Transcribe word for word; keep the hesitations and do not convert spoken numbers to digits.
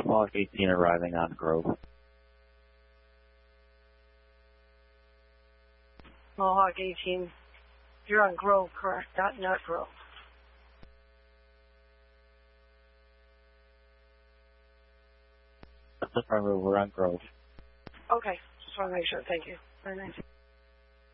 Mohawk eighteen arriving on Grove. Mohawk eighteen. You're on Grove, correct? Not, not Grove. That's affirmative. We're on Grove. Okay. Just want to make sure. Thank you. Very nice.